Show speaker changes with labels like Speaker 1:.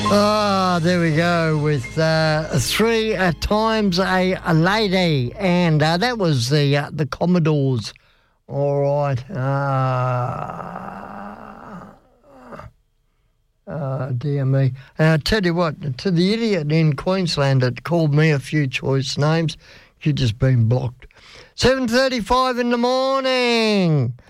Speaker 1: There we go with three times a lady, and that was the Commodores. All right. Dear me. I tell you what, to the idiot in Queensland that called me a few choice names, you've just been blocked. 7:35 in the morning.